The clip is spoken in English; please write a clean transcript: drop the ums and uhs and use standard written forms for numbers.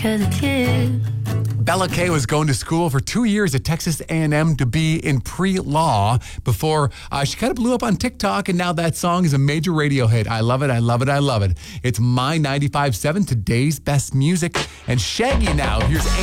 'Cause a kid. Bella Kay was going to school for 2 years at Texas A&M to be in pre-law before she kind of blew up on TikTok, and now that song is a major radio hit. I love it, I love it, I love it. It's My 95.7, today's best music. And Shaggy now, here's